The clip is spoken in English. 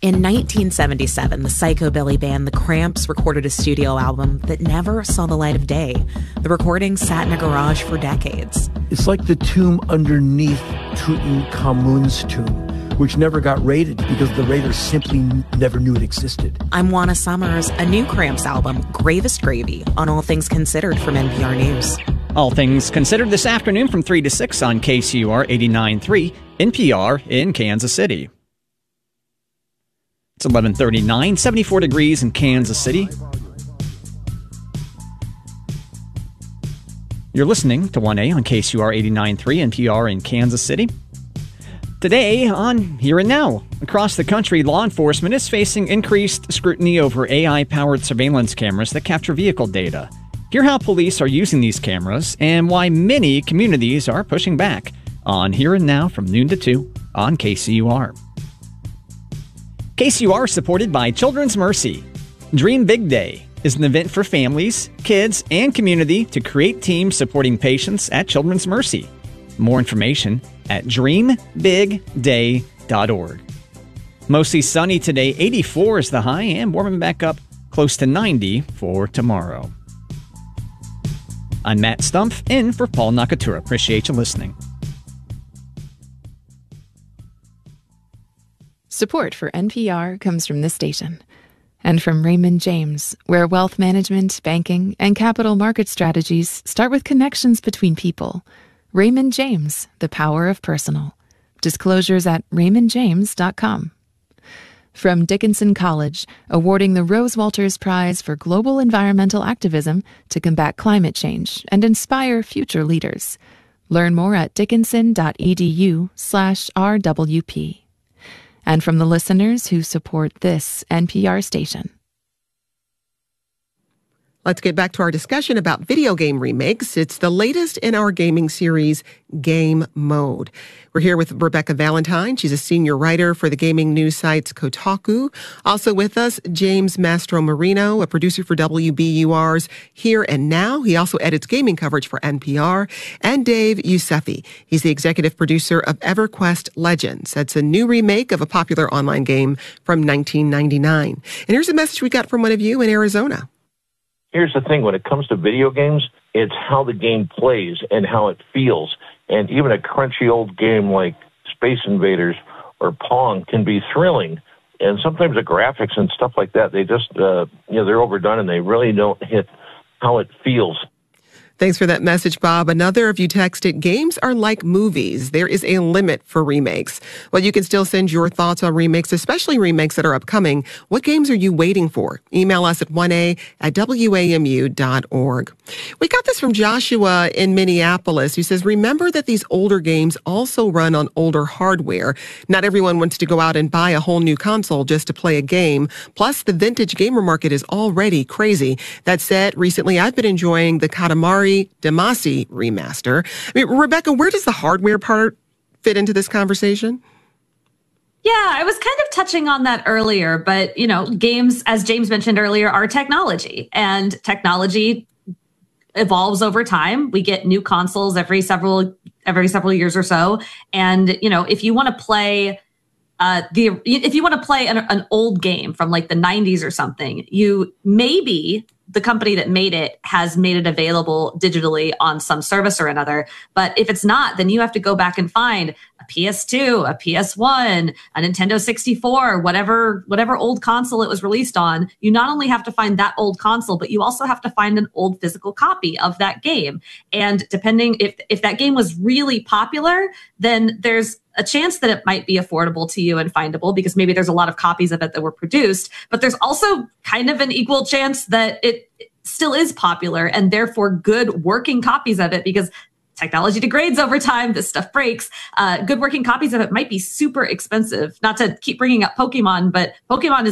In 1977, the psychobilly band The Cramps recorded a studio album that never saw the light of day. The recording sat in a garage for decades. It's like the tomb underneath Tutankhamun's tomb, which never got raided because the raiders simply never knew it existed. I'm Juana Summers. A new Cramps album, Gravest Gravy, on All Things Considered from NPR News. All Things Considered this afternoon from 3 to 6 on KCUR 89.3, NPR in Kansas City. It's 11:39, 74 degrees in Kansas City. You're listening to 1A on KCUR 89.3, NPR in Kansas City. Today on Here and Now, across the country, law enforcement is facing increased scrutiny over AI-powered surveillance cameras that capture vehicle data. Hear how police are using these cameras and why many communities are pushing back on Here and Now from noon to 2 on KCUR. KCUR is supported by Children's Mercy. Dream Big Day is an event for families, kids, and community to create teams supporting patients at Children's Mercy. More information at dreambigday.org. Mostly sunny today, 84 is the high, and warming back up close to 90 for tomorrow. I'm Matt Stumpf, in for Paul Nakatura. Appreciate you listening. Support for NPR comes from this station and from Raymond James, where wealth management, banking, and capital market strategies start with connections between people. Raymond James, the power of personal. Disclosures at raymondjames.com. From Dickinson College, awarding the Rose Walters Prize for Global Environmental Activism to combat climate change and inspire future leaders. Learn more at dickinson.edu/RWP. And from the listeners who support this NPR station. Let's get back to our discussion about video game remakes. It's the latest in our gaming series, Game Mode. We're here with Rebecca Valentine. She's a senior writer for the gaming news sites Kotaku. Also with us, James Mastromarino, a producer for WBUR's Here and Now. He also edits gaming coverage for NPR. And Dave Yousefi. He's the executive producer of EverQuest Legends. That's a new remake of a popular online game from 1999. And here's a message we got from one of you in Arizona. Here's the thing, when it comes to video games, it's how the game plays and how it feels. And even a crunchy old game like Space Invaders or Pong can be thrilling. And sometimes the graphics and stuff like that, they just, they're overdone and they really don't hit how it feels. Thanks for that message, Bob. Another of you texted, games are like movies. There is a limit for remakes. Well, you can still send your thoughts on remakes, especially remakes that are upcoming. What games are you waiting for? Email us at 1a@wamu.org. We got this from Joshua in Minneapolis, who says, remember that these older games also run on older hardware. Not everyone wants to go out and buy a whole new console just to play a game. Plus, the vintage gamer market is already crazy. That said, recently I've been enjoying the Katamari Damacy remaster. I mean, Rebecca, where does the hardware part fit into this conversation? Yeah, I was kind of touching on that earlier, but, games, as James mentioned earlier, are technology, and technology evolves over time. We get new consoles every several years or so. And, if you want to play an old game from like the 90s or something, maybe the company that made it has made it available digitally on some service or another. But if it's not, then you have to go back and find a PS2, a PS1, a Nintendo 64, whatever old console it was released on. You not only have to find that old console, but you also have to find an old physical copy of that game. And depending if that game was really popular, then there's a chance that it might be affordable to you and findable because maybe there's a lot of copies of it that were produced, but there's also kind of an equal chance that it still is popular and therefore good working copies of it, because technology degrades over time. This stuff breaks. Good working copies of it might be super expensive. Not to keep bringing up Pokemon, but Pokemon